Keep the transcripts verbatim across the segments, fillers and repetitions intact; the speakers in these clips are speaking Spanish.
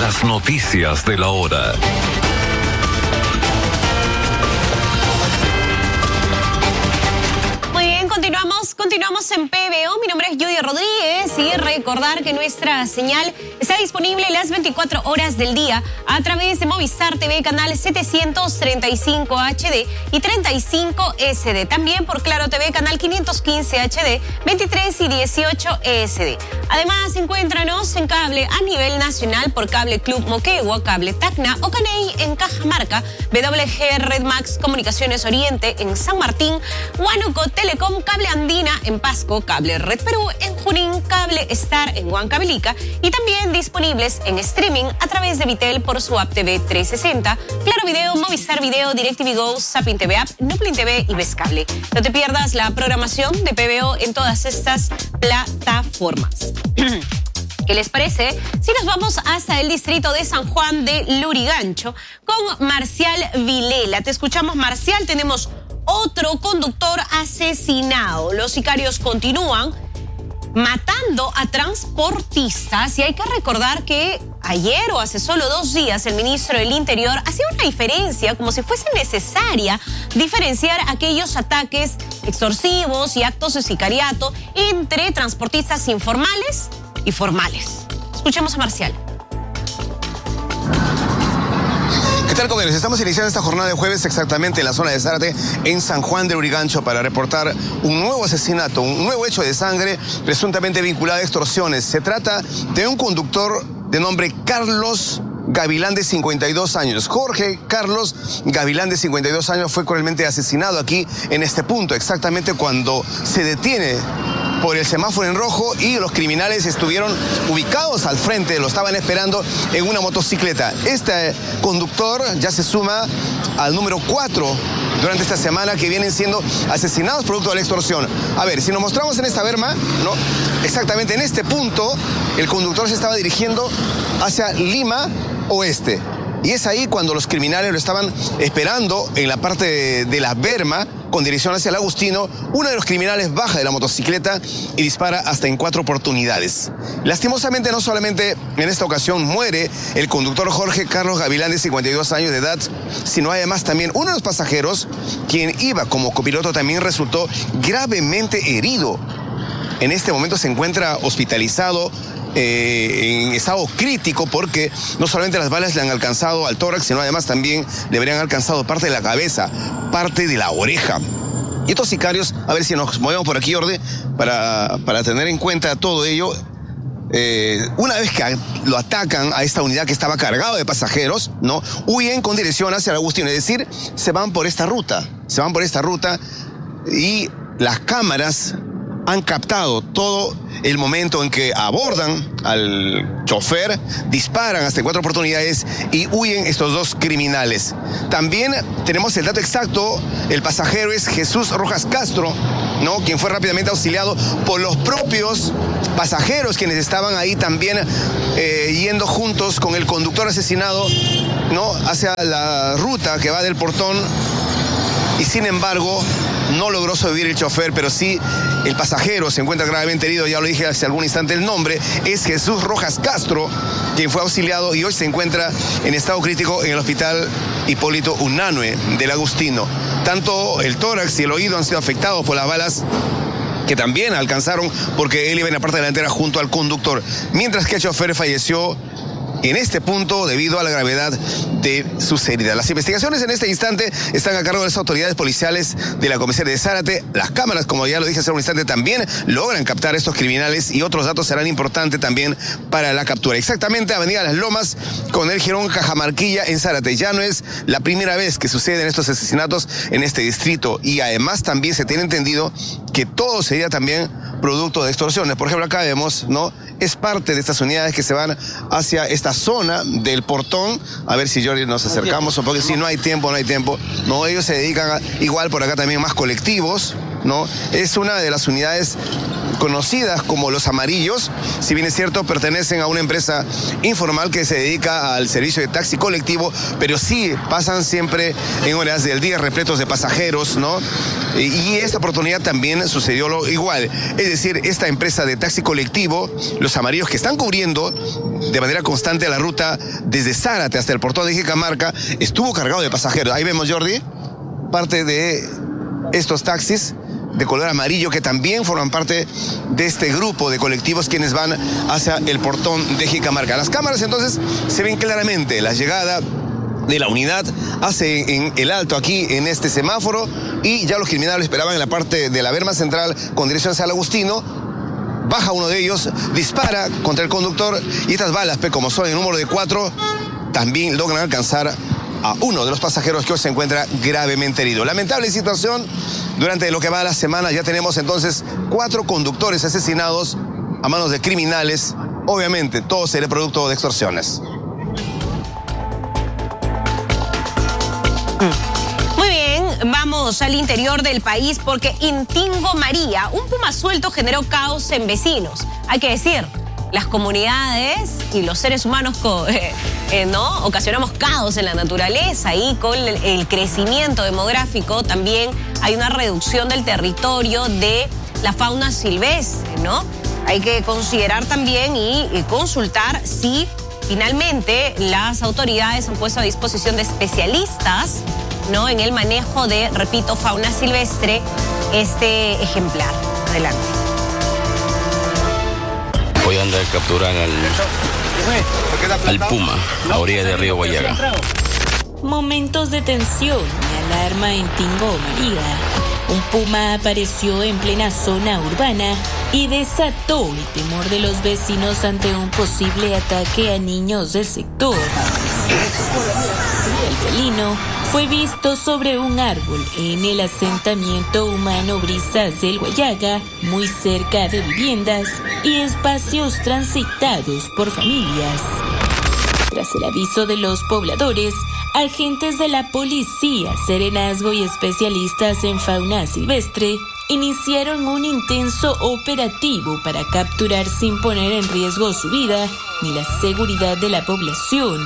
Las noticias de la hora. Continuamos, continuamos en P B O. Mi nombre es Judy Rodríguez y recordar que nuestra señal está disponible las veinticuatro horas del día a través de Movistar T V canal setecientos treinta y cinco H D y treinta y cinco S D. También por Claro T V canal quinientos quince H D, veintitrés y dieciocho S D. Además, encuéntranos en cable a nivel nacional por Cable Club Moquegua, Cable Tacna o Caney en Cajamarca, W G Red Max Comunicaciones Oriente en San Martín, Huánuco Telecom, Cable Andina en Pasco, Cable Red Perú en Junín, Cable Star en Huancavelica y también disponibles en streaming a través de Vitel por su app T V trescientos sesenta, Claro Video, Movistar Video, DirecTV Go, Zapping T V App, Nuplin T V y Vescable. No te pierdas la programación de P B O en todas estas plataformas. ¿Qué les parece si nos vamos hasta el distrito de San Juan de Lurigancho con Marcial Vilela? Te escuchamos, Marcial. Tenemos otro conductor asesinado. Los sicarios continúan matando a transportistas y hay que recordar que ayer o hace solo dos días el ministro del Interior hacía una diferencia, como si fuese necesaria diferenciar aquellos ataques extorsivos y actos de sicariato entre transportistas informales y formales. Escuchemos a Marcial. ¿Qué tal, compañeros? Estamos iniciando esta jornada de jueves exactamente en la zona de Zárate, en San Juan de Lurigancho, para reportar un nuevo asesinato, un nuevo hecho de sangre presuntamente vinculado a extorsiones. Se trata de un conductor de nombre Carlos Gavilán, de cincuenta y dos años. Jorge Carlos Gavilán, de cincuenta y dos años, fue cruelmente asesinado aquí en este punto, exactamente cuando se detiene por el semáforo en rojo y los criminales estuvieron ubicados al frente, lo estaban esperando en una motocicleta. Este conductor ya se suma al número cuatro durante esta semana que vienen siendo asesinados producto de la extorsión. A ver, si nos mostramos en esta berma, ¿no? Exactamente en este punto, el conductor se estaba dirigiendo hacia Lima Oeste. Y es ahí cuando los criminales lo estaban esperando en la parte de, de la berma, con dirección hacia el Agustino. Uno de los criminales baja de la motocicleta y dispara hasta en cuatro oportunidades. Lastimosamente, no solamente en esta ocasión muere el conductor Jorge Carlos Gavilán, de cincuenta y dos años de edad, sino además también uno de los pasajeros, quien iba como copiloto, también resultó gravemente herido. En este momento se encuentra hospitalizado Eh, en estado crítico, porque no solamente las balas le han alcanzado al tórax, sino además también le habrían alcanzado parte de la cabeza, parte de la oreja. Y estos sicarios, a ver si nos movemos por aquí, Orde, para, para tener en cuenta todo ello. Eh, una vez que lo atacan a esta unidad que estaba cargado de pasajeros, ¿no? Huyen con dirección hacia el Agustino, es decir, se van por esta ruta, se van por esta ruta y las cámaras han captado todo el momento en que abordan al chofer, disparan hasta en cuatro oportunidades y huyen estos dos criminales. También tenemos el dato exacto, el pasajero es Jesús Rojas Castro, ¿no? Quien fue rápidamente auxiliado por los propios pasajeros, quienes estaban ahí también eh, yendo juntos con el conductor asesinado, ¿no? Hacia la ruta que va del Portón. Y sin embargo, no logró sobrevivir el chofer, pero sí el pasajero se encuentra gravemente herido. Ya lo dije hace algún instante, el nombre es Jesús Rojas Castro, quien fue auxiliado y hoy se encuentra en estado crítico en el hospital Hipólito Unanue del Agustino. Tanto el tórax y el oído han sido afectados por las balas que también alcanzaron, porque él iba en la parte delantera junto al conductor, mientras que el chofer falleció en este punto debido a la gravedad de sus heridas. Las investigaciones en este instante están a cargo de las autoridades policiales de la comisaría de Zárate. Las cámaras, como ya lo dije hace un instante, también logran captar a estos criminales y otros datos serán importantes también para la captura. Exactamente, Avenida Las Lomas con el Jirón Cajamarquilla en Zárate. Ya no es la primera vez que suceden estos asesinatos en este distrito y además también se tiene entendido que todo sería también producto de extorsiones. Por ejemplo, acá vemos, ¿no? Es parte de estas unidades que se van hacia esta zona del Portón. A ver si Jordi nos acercamos un poco. Si no hay tiempo, no hay tiempo. No, ellos se dedican a, igual por acá también más colectivos, ¿no? Es una de las unidades conocidas como Los Amarillos. Si bien es cierto, pertenecen a una empresa informal que se dedica al servicio de taxi colectivo, pero sí pasan siempre en horas del día repletos de pasajeros, ¿no? Y esta oportunidad también sucedió lo igual. Es decir, esta empresa de taxi colectivo, Los Amarillos, que están cubriendo de manera constante la ruta desde Zárate hasta el portón de Jicamarca, estuvo cargado de pasajeros. Ahí vemos, Jordi, parte de estos taxis de color amarillo que también forman parte de este grupo de colectivos quienes van hacia el portón de Jicamarca. Las cámaras entonces se ven claramente la llegada de la unidad, hace en el alto aquí en este semáforo y ya los criminales esperaban en la parte de la berma central con dirección hacia San Agustino. Baja uno de ellos, dispara contra el conductor y estas balas, como son el número de cuatro, también logran alcanzar a uno de los pasajeros que hoy se encuentra gravemente herido. Lamentable situación. Durante lo que va la semana ya tenemos entonces cuatro conductores asesinados a manos de criminales. Obviamente, todo será producto de extorsiones. Muy bien, vamos al interior del país porque en Tingo María, un puma suelto generó caos en vecinos. Hay que decir, las comunidades y los seres humanos eh, eh, ¿no? ocasionamos caos en la naturaleza y con el, el crecimiento demográfico también hay una reducción del territorio de la fauna silvestre, ¿no? Hay que considerar también y, y consultar si finalmente las autoridades han puesto a disposición de especialistas, ¿no? en el manejo de, repito, fauna silvestre, este ejemplar. Adelante. Hoy anda a capturar al, al puma a orilla de Río Guayaga. Momentos de tensión y alarma en Tingo María. Un puma apareció en plena zona urbana y desató el temor de los vecinos ante un posible ataque a niños del sector. El felino fue visto sobre un árbol en el asentamiento humano Brisas del Guayaga, muy cerca de viviendas y espacios transitados por familias. Tras el aviso de los pobladores, agentes de la policía, serenazgo y especialistas en fauna silvestre iniciaron un intenso operativo para capturar sin poner en riesgo su vida ni la seguridad de la población.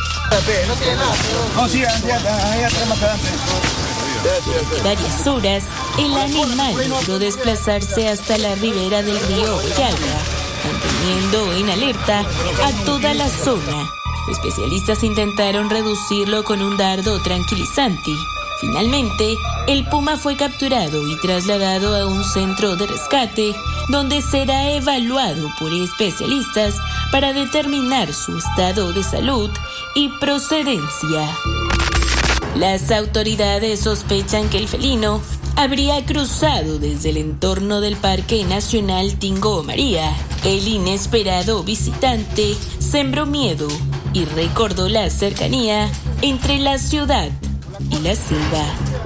Durante varias horas, el animal logró desplazarse hasta la ribera del río Guayaga, manteniendo en alerta a toda la zona. Especialistas intentaron reducirlo con un dardo tranquilizante. Finalmente, el puma fue capturado y trasladado a un centro de rescate, donde será evaluado por especialistas para determinar su estado de salud y procedencia. Las autoridades sospechan que el felino habría cruzado desde el entorno del Parque Nacional Tingo María. El inesperado visitante sembró miedo y recordó la cercanía entre la ciudad y la selva.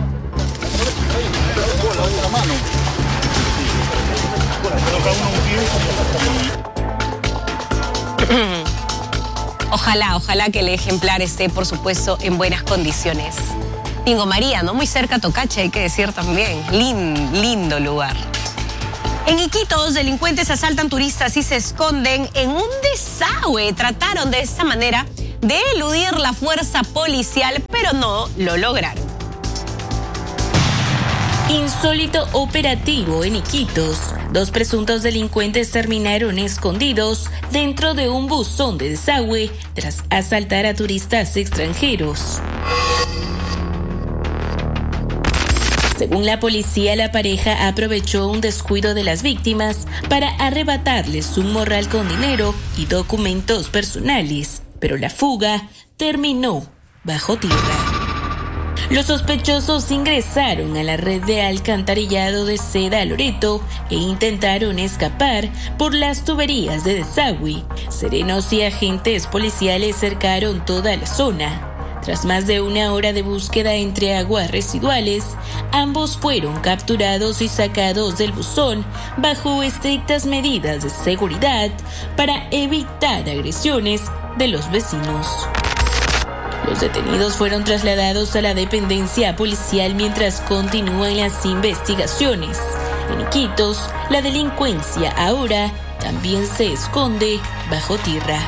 Ojalá, ojalá que el ejemplar esté, por supuesto, en buenas condiciones. Tingo María, ¿no? Muy cerca a Tocache, hay que decir también. Lindo, lindo lugar. En Iquitos, delincuentes asaltan turistas y se esconden en un desagüe. Trataron de esta manera de eludir la fuerza policial, pero no lo lograron. Insólito operativo en Iquitos. Dos presuntos delincuentes terminaron escondidos dentro de un buzón de desagüe tras asaltar a turistas extranjeros. Según la policía, la pareja aprovechó un descuido de las víctimas para arrebatarles un morral con dinero y documentos personales, pero la fuga terminó bajo tierra. Los sospechosos ingresaron a la red de alcantarillado de Seda Loreto e intentaron escapar por las tuberías de desagüe. Serenos y agentes policiales cercaron toda la zona. Tras más de una hora de búsqueda entre aguas residuales, ambos fueron capturados y sacados del buzón bajo estrictas medidas de seguridad para evitar agresiones de los vecinos. Los detenidos fueron trasladados a la dependencia policial mientras continúan las investigaciones. En Iquitos, la delincuencia ahora también se esconde bajo tierra.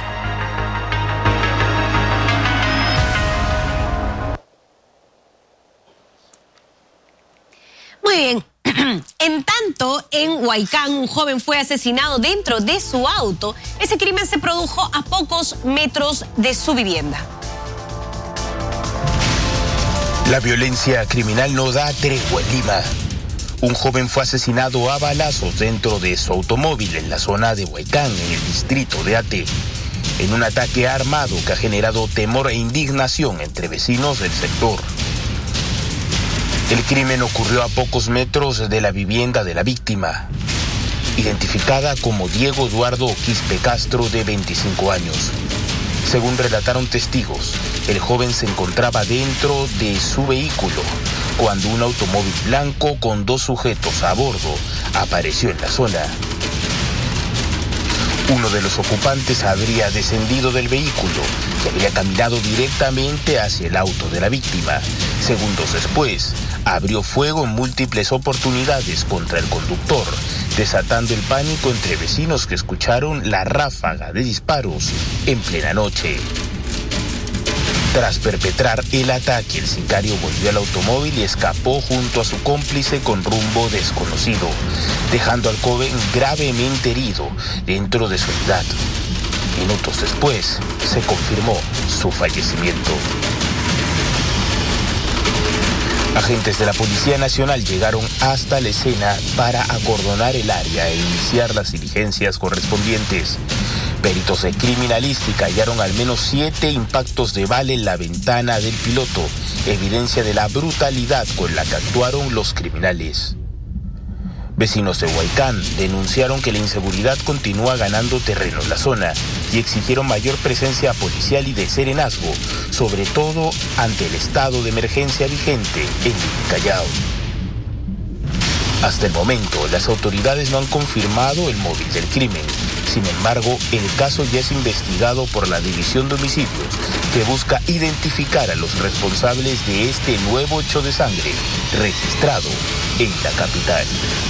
Muy bien. En tanto, en Huaycán, un joven fue asesinado dentro de su auto. Ese crimen se produjo a pocos metros de su vivienda. La violencia criminal no da tregua en Lima. Un joven fue asesinado a balazos dentro de su automóvil en la zona de Huaycán, en el distrito de Ate, en un ataque armado que ha generado temor e indignación entre vecinos del sector. El crimen ocurrió a pocos metros de la vivienda de la víctima, identificada como Diego Eduardo Quispe Castro, de veinticinco años. Según relataron testigos, el joven se encontraba dentro de su vehículo cuando un automóvil blanco con dos sujetos a bordo apareció en la zona. Uno de los ocupantes habría descendido del vehículo y habría caminado directamente hacia el auto de la víctima. Segundos después, abrió fuego en múltiples oportunidades contra el conductor, desatando el pánico entre vecinos que escucharon la ráfaga de disparos en plena noche. Tras perpetrar el ataque, el sicario volvió al automóvil y escapó junto a su cómplice con rumbo desconocido, dejando al joven gravemente herido dentro de su unidad. Minutos después, se confirmó su fallecimiento. Agentes de la Policía Nacional llegaron hasta la escena para acordonar el área e iniciar las diligencias correspondientes. Peritos de criminalística hallaron al menos siete impactos de bala en la ventana del piloto, evidencia de la brutalidad con la que actuaron los criminales. Vecinos de Huaycán denunciaron que la inseguridad continúa ganando terreno en la zona y exigieron mayor presencia policial y de serenazgo, sobre todo ante el estado de emergencia vigente en Callao. Hasta el momento, las autoridades no han confirmado el móvil del crimen. Sin embargo, el caso ya es investigado por la División de Homicidios, que busca identificar a los responsables de este nuevo hecho de sangre registrado en la capital.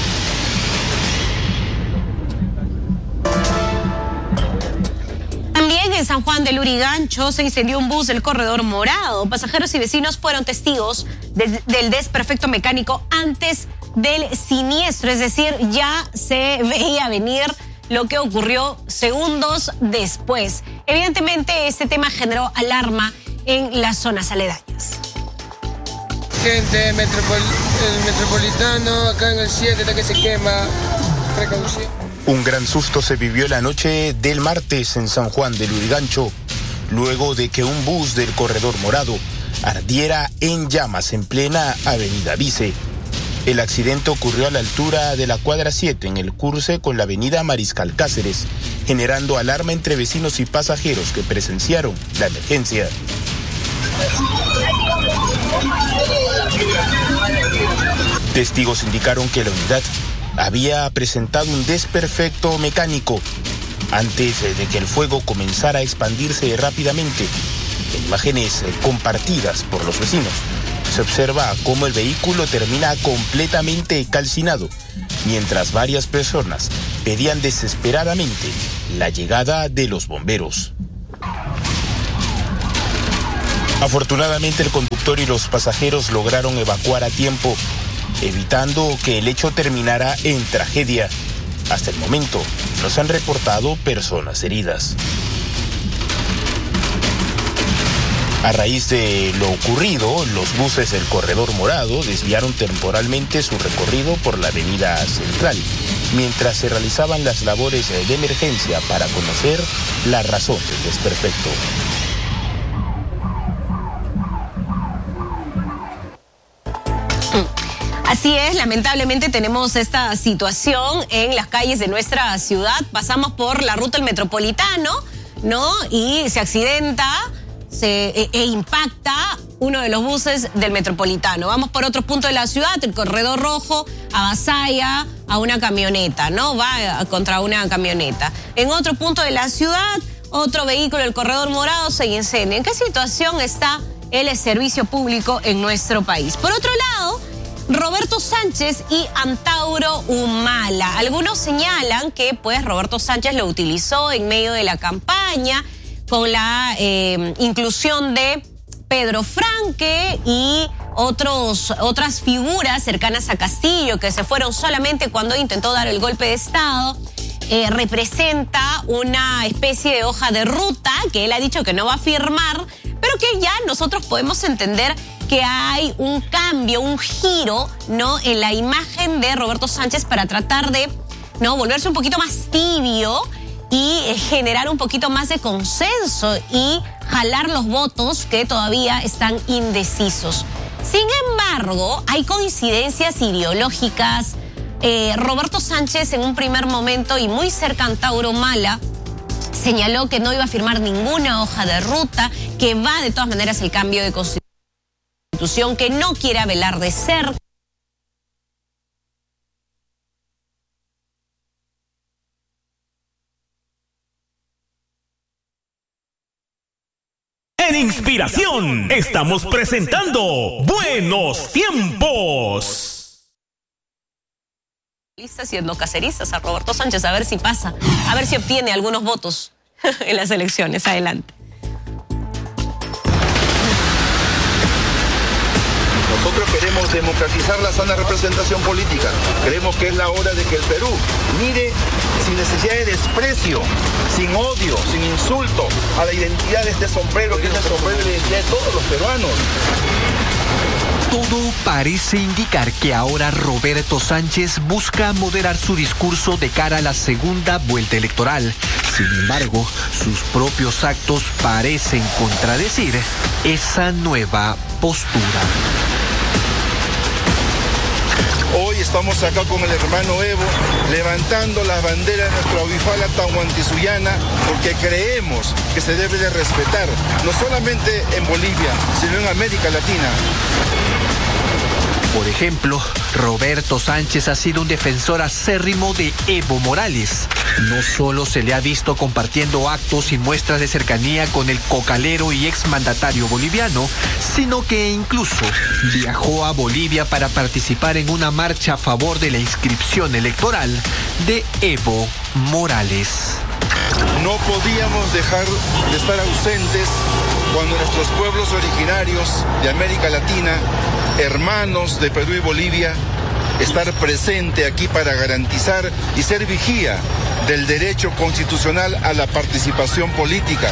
También en San Juan del Lurigancho se incendió un bus del corredor morado. Pasajeros y vecinos fueron testigos de, del desperfecto mecánico antes del siniestro, es decir, ya se veía venir lo que ocurrió segundos después. Evidentemente, este tema generó alarma en las zonas aledañas. Gente, metropol el metropolitano, acá en el siete, está que se quema. Precaución. Un gran susto se vivió la noche del martes en San Juan del Lurigancho, luego de que un bus del corredor morado ardiera en llamas en plena avenida Vice. El accidente ocurrió a la altura de la cuadra siete, en el cruce con la avenida Mariscal Cáceres, generando alarma entre vecinos y pasajeros que presenciaron la emergencia. Testigos indicaron que la unidad había presentado un desperfecto mecánico antes de que el fuego comenzara a expandirse rápidamente. En imágenes compartidas por los vecinos, se observa cómo el vehículo termina completamente calcinado, mientras varias personas pedían desesperadamente la llegada de los bomberos. Afortunadamente, el conductor y los pasajeros lograron evacuar a tiempo, evitando que el hecho terminara en tragedia. Hasta el momento, no se han reportado personas heridas. A raíz de lo ocurrido, los buses del corredor morado desviaron temporalmente su recorrido por la avenida central, mientras se realizaban las labores de emergencia para conocer la razón del desperfecto. Así es, lamentablemente tenemos esta situación en las calles de nuestra ciudad. Pasamos por la ruta del Metropolitano, ¿no? Y se accidenta se, e, e impacta uno de los buses del Metropolitano. Vamos por otro punto de la ciudad, el Corredor Rojo avasalla a una camioneta, ¿no? Va contra una camioneta. En otro punto de la ciudad, otro vehículo del Corredor Morado se incendia. ¿En qué situación está el servicio público en nuestro país? Por otro lado, Roberto Sánchez y Antauro Humala. Algunos señalan que pues Roberto Sánchez lo utilizó en medio de la campaña con la eh, inclusión de Pedro Franque y otros, otras figuras cercanas a Castillo que se fueron solamente cuando intentó dar el golpe de Estado. Eh, representa una especie de hoja de ruta que él ha dicho que no va a firmar, pero que ya nosotros podemos entender que hay un cambio, un giro, ¿no?, en la imagen de Roberto Sánchez para tratar de, ¿no?, volverse un poquito más tibio y eh, generar un poquito más de consenso y jalar los votos que todavía están indecisos. Sin embargo, hay coincidencias ideológicas. Eh, Roberto Sánchez en un primer momento y muy cerca a Antauro Humala señaló que no iba a firmar ninguna hoja de ruta, que va de todas maneras el cambio de constitución, que no quiere velar de cerca. En Inspiración estamos presentando Buenos Tiempos. Siendo caceristas a Roberto Sánchez, a ver si pasa, a ver si obtiene algunos votos en las elecciones. Adelante. Nosotros queremos democratizar la sana representación política. Creemos que es la hora de que el Perú mire sin necesidad de desprecio, sin odio, sin insulto a la identidad de este sombrero, que es el sombrero de la identidad de todos los peruanos. Todo parece indicar que ahora Roberto Sánchez busca moderar su discurso de cara a la segunda vuelta electoral. Sin embargo, sus propios actos parecen contradecir esa nueva postura. Hoy estamos acá con el hermano Evo, levantando las banderas de nuestra Auvifala Tahuantinsuyo, porque creemos que se debe de respetar, no solamente en Bolivia, sino en América Latina. Por ejemplo, Roberto Sánchez ha sido un defensor acérrimo de Evo Morales. No solo se le ha visto compartiendo actos y muestras de cercanía con el cocalero y exmandatario boliviano, sino que incluso viajó a Bolivia para participar en una marcha a favor de la inscripción electoral de Evo Morales. No podíamos dejar de estar ausentes cuando nuestros pueblos originarios de América Latina, hermanos de Perú y Bolivia, estar presente aquí para garantizar y ser vigía del derecho constitucional a la participación política.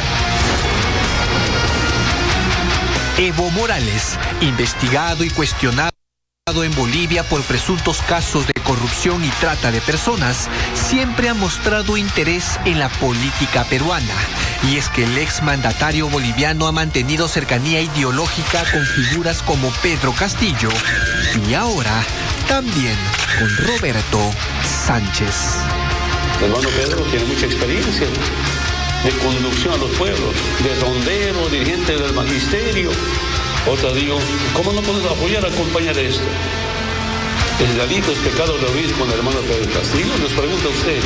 Evo Morales, investigado y cuestionado en Bolivia por presuntos casos de corrupción y trata de personas, siempre ha mostrado interés en la política peruana. Y es que el exmandatario boliviano ha mantenido cercanía ideológica con figuras como Pedro Castillo y ahora también con Roberto Sánchez. El hermano Pedro tiene mucha experiencia de conducción a los pueblos, de rondero, dirigente del magisterio. Otra digo, ¿cómo no podemos apoyar, acompañar esto? ¿Es delito, es pecado reunirse con el hermano Pedro Castillo? Les pregunto a ustedes.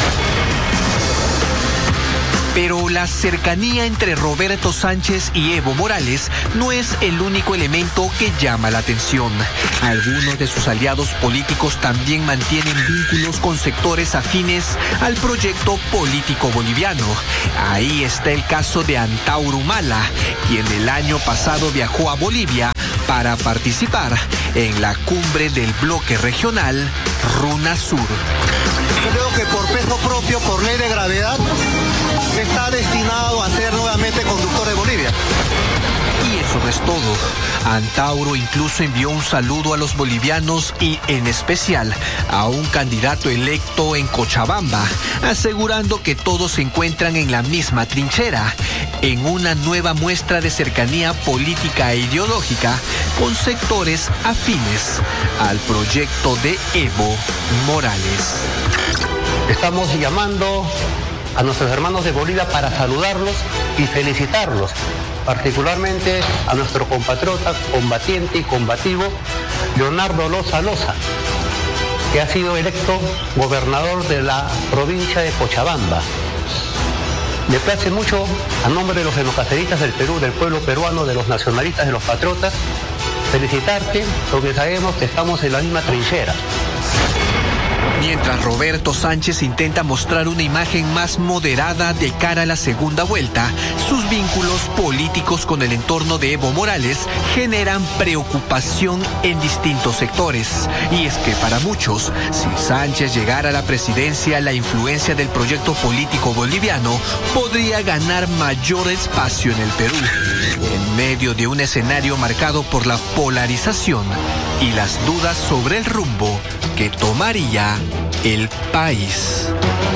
Pero la cercanía entre Roberto Sánchez y Evo Morales no es el único elemento que llama la atención. Algunos de sus aliados políticos también mantienen vínculos con sectores afines al proyecto político boliviano. Ahí está el caso de Antauro Humala, quien el año pasado viajó a Bolivia para participar en la cumbre del bloque regional RUNASUR. Creo que por peso propio, por ley de gravedad, está destinado a ser nuevamente conductor de Bolivia. Y eso no es todo. Antauro incluso envió un saludo a los bolivianos y en especial a un candidato electo en Cochabamba, asegurando que todos se encuentran en la misma trinchera, en una nueva muestra de cercanía política e ideológica con sectores afines al proyecto de Evo Morales. Estamos llamando a nuestros hermanos de Bolivia para saludarlos y felicitarlos, particularmente a nuestro compatriota, combatiente y combativo, Leonardo Loza Loza, que ha sido electo gobernador de la provincia de Cochabamba. Me place mucho, a nombre de los genocaceristas del Perú, del pueblo peruano, de los nacionalistas, de los patriotas, felicitarte porque sabemos que estamos en la misma trinchera. Mientras Roberto Sánchez intenta mostrar una imagen más moderada de cara a la segunda vuelta, sus vínculos políticos con el entorno de Evo Morales generan preocupación en distintos sectores. Y es que para muchos, si Sánchez llegara a la presidencia, la influencia del proyecto político boliviano podría ganar mayor espacio en el Perú, en medio de un escenario marcado por la polarización y las dudas sobre el rumbo que tomaría el país.